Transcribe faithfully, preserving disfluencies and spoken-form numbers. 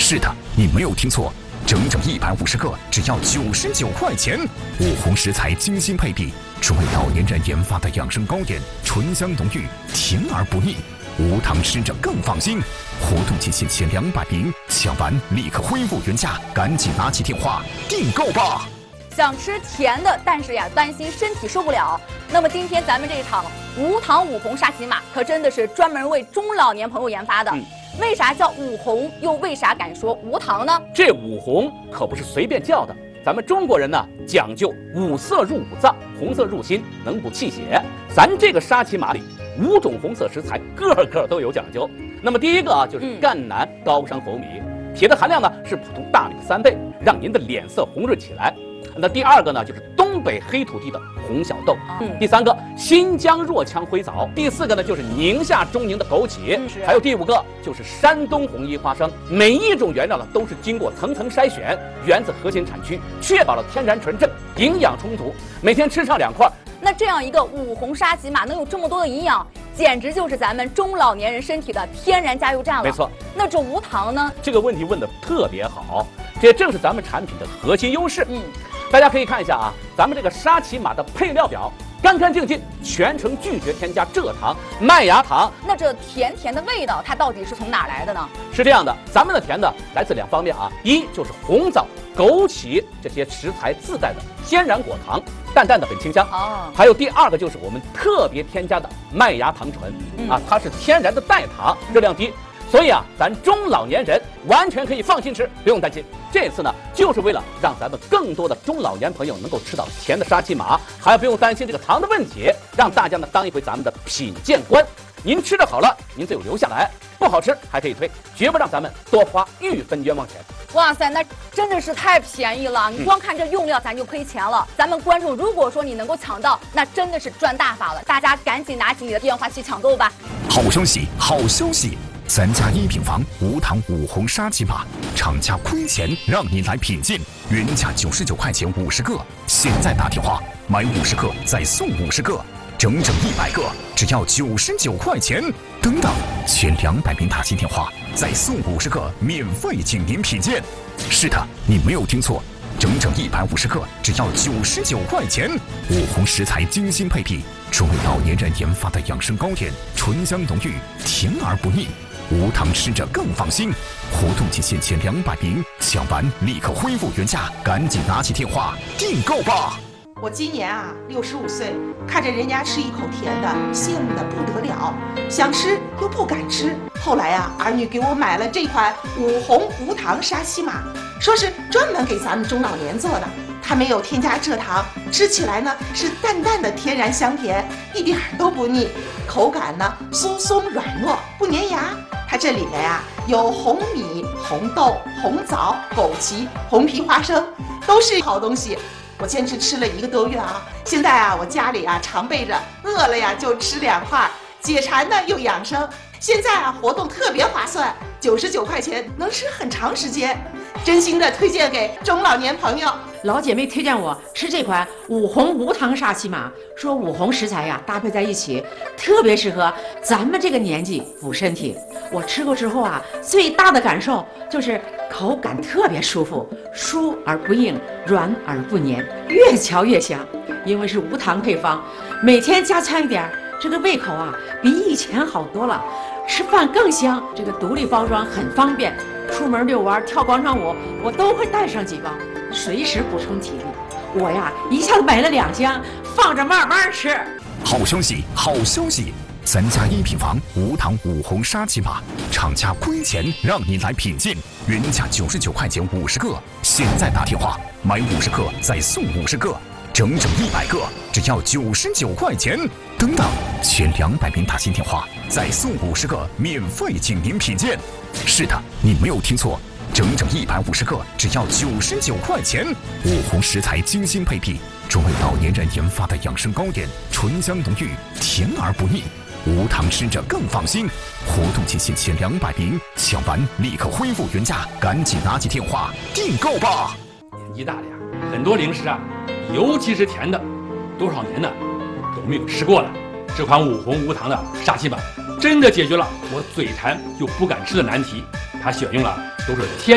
是的，你没有听错，整整一百五十个，只要九十九块钱。五红食材精心配比，是为老年人研发的养生糕点，醇香浓郁，甜而不腻。无糖吃着更放心。活动期限前两百名，抢完立刻恢复原价，赶紧拿起电话订购吧。 想吃甜的，但是呀担心身体受不了。那么今天咱们这一场无糖五红沙琪玛，可真的是专门为中老年朋友研发的。嗯、为啥叫五红，又为啥敢说无糖呢？ 这五红可不是随便叫的。咱们中国人呢讲究五色入五脏，红色入心，能补气血。咱这个沙琪玛里五种红色食材，个个都有讲究。那么第一个啊，就是赣南高山红米，嗯、铁的含量呢是普通大米的三倍，让您的脸色红润起来。那第二个呢，就是东北黑土地的红小豆。嗯、第三个，新疆若羌灰枣。第四个呢，就是宁夏中宁的枸杞。嗯、还有第五个，就是山东红衣花生。每一种原料呢，都是经过层层筛选，源自核心产区，确保了天然纯正，营养充足。每天吃上两块。 那这样一个五红沙琪玛能有这么多的营养，简直就是咱们中老年人身体的天然加油站了。 没错。 那这无糖呢？ 这个问题问得特别好，这正是咱们产品的核心优势。嗯。大家可以看一下啊，咱们这个沙琪玛的配料表，干干净净，全程拒绝添加蔗糖、麦芽糖。 那这甜甜的味道，它到底是从哪来的呢？ 是这样的，咱们的甜的来自两方面啊，一就是红枣、枸杞这些食材自带的天然果糖，淡淡的很清香。哦。还有第二个就是我们特别添加的麦芽糖醇，嗯、啊，它是天然的代糖，热量低。所以啊，咱中老年人完全可以放心吃，不用担心。这次呢，就是为了让咱们更多的中老年朋友能够吃到甜的沙琪玛，还不用担心这个糖的问题，让大家呢当一回咱们的品鉴官。您吃的好了，您就留下来；不好吃还可以退，绝不让咱们多花一分冤枉钱。 哇塞，那真的是太便宜了！你光看这用料，咱就亏钱了。嗯、咱们观众，如果说你能够抢到，那真的是赚大发了。大家赶紧拿起你的电话去抢购吧！ 好消息，好消息！咱家一品房无糖五红沙琪玛，厂家亏钱让您来品鉴，原价九十九块钱五十个，现在打电话买五十个再送五十个，整整一百个，只要九十九块钱。等等，前两百名打进电话再送五十个，免费请您品鉴。是的，你没有听错，整整一百五十个，只要九十九块钱。五红食材精心配比，是为老年人研发的养生糕点，醇香浓郁，甜而不腻。无糖吃着更放心。活动期限前两百名，抢完立刻恢复原价，赶紧拿起电话订购吧。 我今年啊六十五岁，看着人家吃一口甜的，羡慕的不得了，想吃又不敢吃。后来啊，儿女给我买了这款五红无糖沙琪玛，说是专门给咱们中老年做的。它没有添加蔗糖，吃起来呢是淡淡的天然香甜，一点都不腻，口感呢酥松软糯，不粘牙。它这里面呀、啊、有红米、红豆、红枣、枸杞、红皮花生，都是好东西。我坚持吃了一个多月啊，现在啊我家里啊常备着，饿了呀就吃两块，解馋呢又养生。现在啊活动特别划算，九十九块钱能吃很长时间，真心的推荐给中老年朋友。 老姐妹推荐我吃这款五红无糖沙琪玛，说五红食材呀搭配在一起，特别适合咱们这个年纪补身体。我吃过之后啊，最大的感受就是口感特别舒服，酥而不硬，软而不黏，越嚼越香。因为是无糖配方，每天加餐一点，这个胃口啊比以前好多了，吃饭更香。这个独立包装很方便，出门遛弯、跳广场舞，我都会带上几包，随时补充体力。我呀一下子买了两箱，放着慢慢吃。 好消息，好消息！咱家一品房无糖五红沙琪玛，厂家亏钱让您来品鉴，原价九十九块钱五十个，现在打电话买五十个再送五十个，整整一百个，只要九十九块钱。等等，前两百名打进电话再送五十个，免费请您品鉴。是的，你没有听错，整整一百五十个，只要九十九块钱。五红食材精心配比，专为老年人研发的养生糕点，醇香浓郁，甜而不腻。无糖吃着更放心。活动期限前两百名，抢完立刻恢复原价，赶紧拿起电话订购吧。 年纪大了呀，很多零食啊，尤其是甜的，多少年呢都没有吃过了。这款五红无糖的沙琪玛真的解决了我嘴馋又不敢吃的难题。它选用了都是天